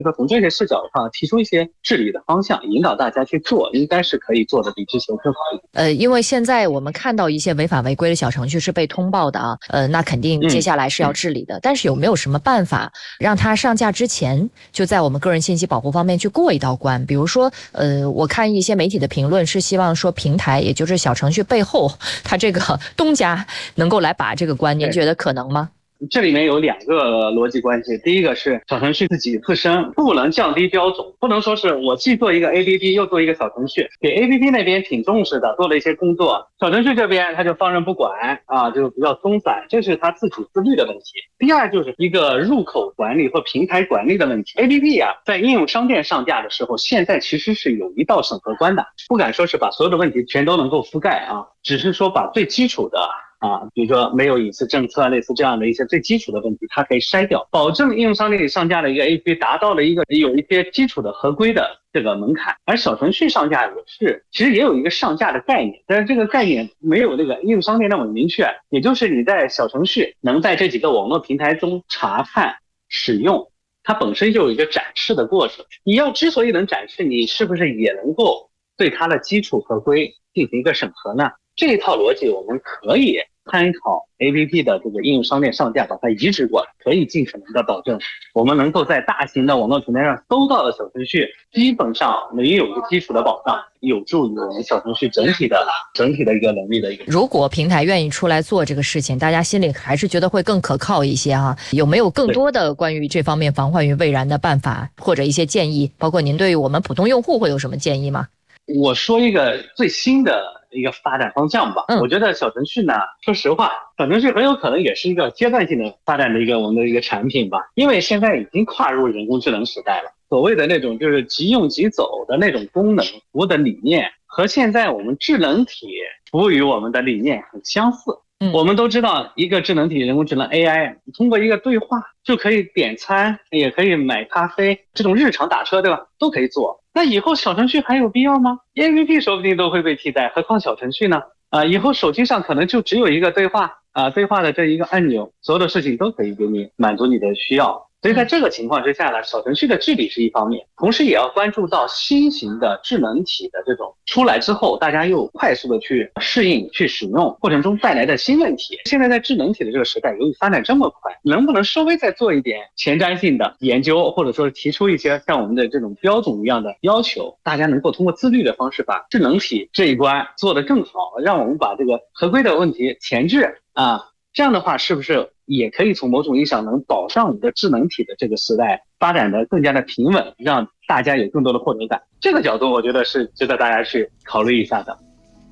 说从这些视角的话，提出一些治理的方向，引导大家去做，应该是可以做的比之前更好一点。 因为现在我们看到一些违法违规的小程序是被通报的啊，那肯定接下来是要治理的。但是有没有什么办法让它上架之前就在我们个人信息保护方面去过一道关？比如说，我看一些媒体的评论是希望说平台，也就是小程序背后，它这个东家能够来把这个关，您觉得可能吗？ 这里面有两个逻辑关系，第一个是小程序自己自身不能降低标准，不能说是我既做一个 APP 又做一个小程序，给 APP 那边挺重视的，做了一些工作，小程序这边他就放任不管啊，就比较松散，这是他自己自律的问题。第二就是一个入口管理或平台管理的问题。 APP 啊，在应用商店上架的时候，现在其实是有一道审核关的，不敢说是把所有的问题全都能够覆盖啊，只是说把最基础的比如说没有隐私政策，类似这样的一些最基础的问题，它可以筛掉，保证应用商店里上架的一个 APP 达到了一个有一些基础的合规的这个门槛。而小程序上架也是，其实也有一个上架的概念，但是这个概念没有那个应用商店那么明确，也就是你在小程序能在这几个网络平台中查看使用，它本身就有一个展示的过程。你要之所以能展示，你是不是也能够对它的基础合规进行一个审核呢？这一套逻辑我们可以参考 APP 的这个应用商店上架，把它移植过来，可以尽可能的保证我们能够在大型的网络平台上搜到的小程序基本上能有一个基础的保障，有助于我们小程序整体的一个能力的一个。 如果平台愿意出来做这个事情，大家心里还是觉得会更可靠一些啊。有没有更多的关于这方面防患于未然的办法或者一些建议？包括您对于我们普通用户会有什么建议吗？ 我说一个最新的一个发展方向吧。我觉得小程序呢，说实话，小程序很有可能也是一个阶段性的发展的我们的一个产品吧，因为现在已经跨入人工智能时代了。所谓的那种就是即用即走的那种功能服务的理念，和现在我们智能体服务于我们的理念很相似。我们都知道，一个智能体人工智能 AI 通过一个对话就可以点餐，也可以买咖啡，这种日常打车，对吧，都可以做。那以后小程序还有必要吗？ APP 说不定都会被替代，何况小程序呢？以后手机上可能就只有一个对话对话的这一个按钮，所有的事情都可以给你满足你的需要。所以在这个情况之下呢，小程序的治理是一方面，同时也要关注到新型的智能体的这种出来之后，大家又快速的去适应去使用过程中带来的新问题。现在在智能体的这个时代，由于发展这么快，能不能稍微再做一点前瞻性的研究，或者说提出一些像我们的这种标准一样的要求，大家能够通过自律的方式把智能体这一关做得更好，让我们把这个合规的问题前置这样的话是不是也可以从某种意义上能保障我们的智能体的这个时代发展的更加的平稳，让大家有更多的获得感。这个角度我觉得是值得大家去考虑一下的。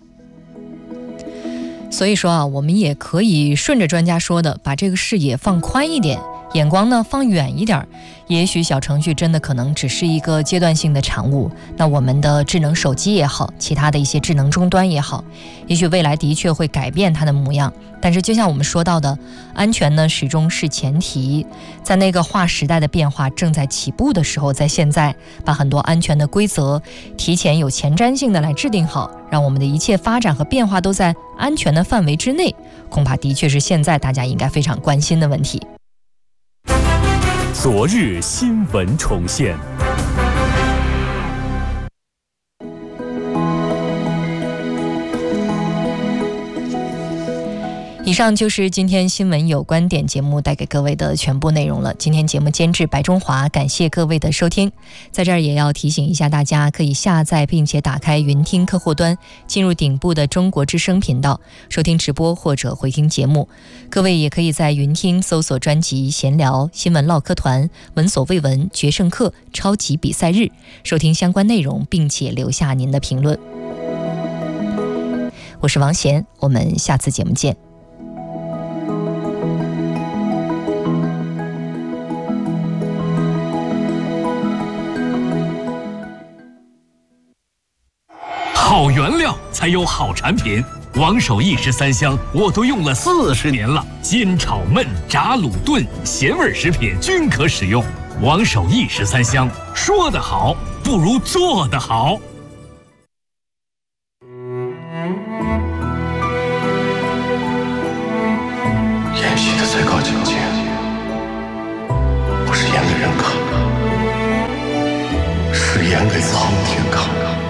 所以说我们也可以顺着专家说的，把这个视野放宽一点，眼光呢放远一点。也许小程序真的可能只是一个阶段性的产物，那我们的智能手机也好，其他的一些智能终端也好，也许未来的确会改变它的模样。但是就像我们说到的，安全呢始终是前提。在那个划时代的变化正在起步的时候，在现在把很多安全的规则提前有前瞻性的来制定好，让我们的一切发展和变化都在安全的范围之内，恐怕的确是现在大家应该非常关心的问题。 昨日新闻重现。 以上就是今天新闻有观点节目带给各位的全部内容了。今天节目监制白中华，感谢各位的收听。在这儿也要提醒一下大家，可以下载并且打开云听客户端，进入顶部的中国之声频道，收听直播或者回听节目。各位也可以在云听搜索专辑闲聊、新闻唠嗑团、闻所未闻、决胜客、超级比赛日，收听相关内容，并且留下您的评论。我是王贤，我们下次节目见。 好原料才有好产品，王守义13香我都用了40年了，煎炒焖炸卤炖咸味食品均可使用。王守义13香，说得好不如做得好。 演戏的最高境界，不是演给人看， 誓言给苍天看。